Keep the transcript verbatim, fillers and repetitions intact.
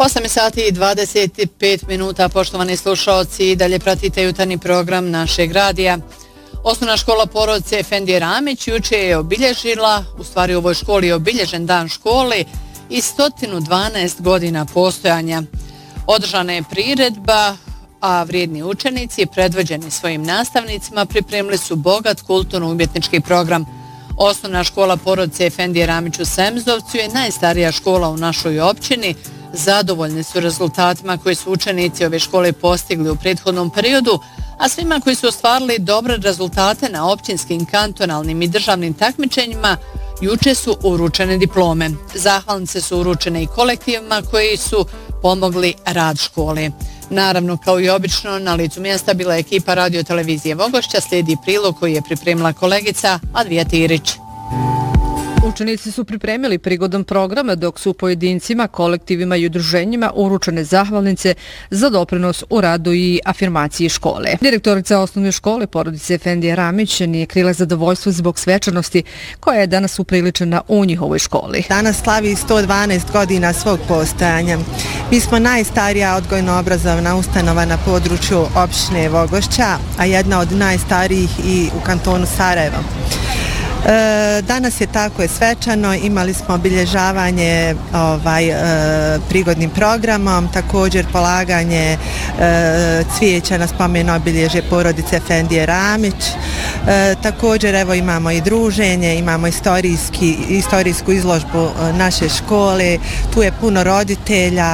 osam sati i dvadeset pet minuta, poštovani slušaoci, i dalje pratite jutarnji program našeg radija. Osnovna škola porodice Efendije Ramić juče je obilježila, u stvari u ovoj školi je obilježen dan škole i sto dvanaest godina postojanja. Održana je priredba, a vrijedni učenici, predvođeni svojim nastavnicima, pripremili su bogat kulturno-umjetnički program. Osnovna škola porodice Efendije Ramić u Semzovcu je najstarija škola u našoj općini. Zadovoljni su rezultatima koje su učenici ove škole postigli u prethodnom periodu, a svima koji su ostvarili dobre rezultate na općinskim, kantonalnim i državnim takmičenjima juče su uručene diplome. Zahvalnice su uručene i kolektivima koji su pomogli rad škole. Naravno, kao i obično, na licu mjesta bila je ekipa radio televizije Vogošća, slijedi prilog koji je pripremila kolegica Advija Tirić. Učenici su pripremili prigodan program, dok su pojedincima, kolektivima i udruženjima uručene zahvalnice za doprinos u radu i afirmaciji škole. Direktorica osnovne škole porodice Efendije Ramić nije krila zadovoljstvo zbog svečanosti koja je danas upriličena u njihovoj školi. Danas slavi sto dvanaest godina svog postojanja. Mi smo najstarija odgojno-obrazovna ustanova na području opštine Vogošća, a jedna od najstarijih i u kantonu Sarajevo. E, danas je tako je svečano, imali smo obilježavanje ovaj, e, prigodnim programom, također polaganje e, cvijeća na spomen obilježje porodice Efendije Ramić, e, također evo imamo i druženje, imamo istorijski, istorijsku izložbu naše škole, tu je puno roditelja,